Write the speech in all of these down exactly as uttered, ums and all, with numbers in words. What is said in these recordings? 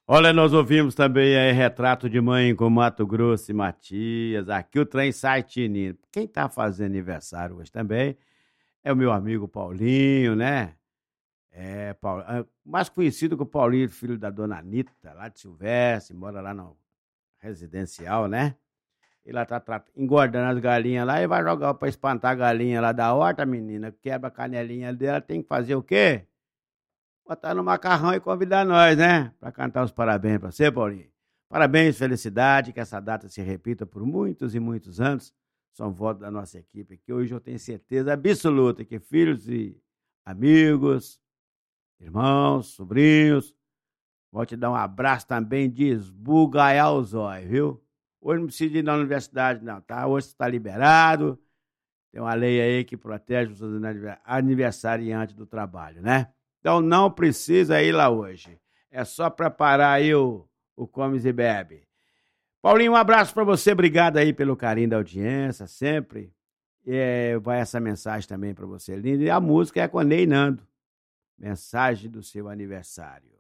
Olha, nós ouvimos também aí Retrato de Mãe com Mato Grosso e Matias. Aqui o trem sai tinindo. Quem tá fazendo aniversário hoje também é o meu amigo Paulinho, né? É, Paulo, mais conhecido como Paulinho, filho da dona Anitta, lá de Silvestre, mora lá no residencial, né? Ele lá tá, tá engordando as galinhas lá e vai jogar pra espantar a galinha lá da horta, menina. Quebra a canelinha dela, tem que fazer o quê? Botar no macarrão e convidar nós, né? Pra cantar os parabéns pra você, Paulinho. Parabéns, felicidade, que essa data se repita por muitos e muitos anos. São votos da nossa equipe aqui. Hoje eu tenho certeza absoluta que filhos e amigos, irmãos, sobrinhos, vou te dar um abraço também de esbugalhar os olhos, viu? Hoje não precisa ir na universidade, não, tá? Hoje está liberado. Tem uma lei aí que protege os aniversariantes do trabalho, né? Então não precisa ir lá hoje. É só preparar aí o, o Comes e Bebe. Paulinho, um abraço para você. Obrigado aí pelo carinho da audiência, sempre. É, vai essa mensagem também para você, linda. E a música é com a Ney Nando. Mensagem do seu aniversário.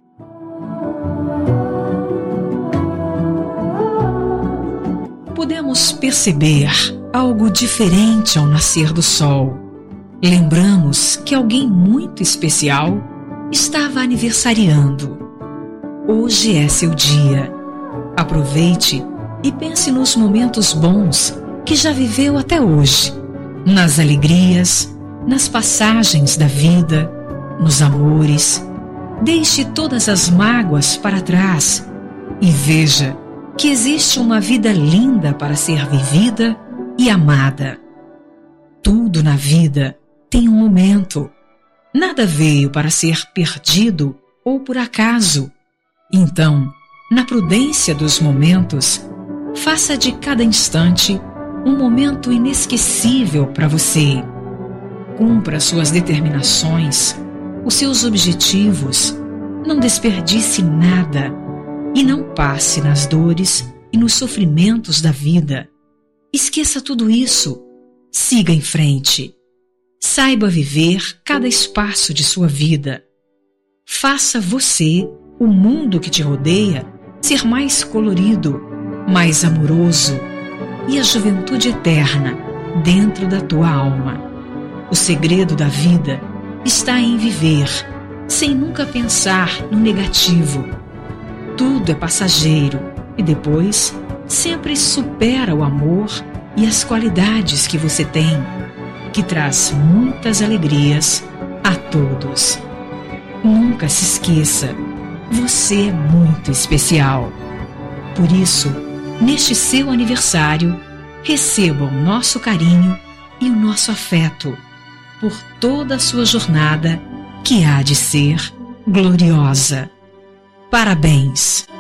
Podemos perceber algo diferente ao nascer do sol. Lembramos que alguém muito especial estava aniversariando. Hoje é seu dia. Aproveite e pense nos momentos bons que já viveu até hoje, nas alegrias, nas passagens da vida, nos amores. Deixe todas as mágoas para trás e veja que existe uma vida linda para ser vivida e amada. Tudo na vida tem um momento. Nada veio para ser perdido ou por acaso. Então, na prudência dos momentos, faça de cada instante um momento inesquecível para você. Cumpra suas determinações, os seus objetivos. Não desperdice nada e não passe nas dores e nos sofrimentos da vida. Esqueça tudo isso. Siga em frente. Saiba viver cada espaço de sua vida. Faça você, o mundo que te rodeia, ser mais colorido, mais amoroso e a juventude eterna dentro da tua alma. O segredo da vida está em viver, sem nunca pensar no negativo. Tudo é passageiro e depois sempre supera o amor e as qualidades que você tem, que traz muitas alegrias a todos. Nunca se esqueça, você é muito especial. Por isso, neste seu aniversário, receba o nosso carinho e o nosso afeto por toda a sua jornada que há de ser gloriosa. Parabéns!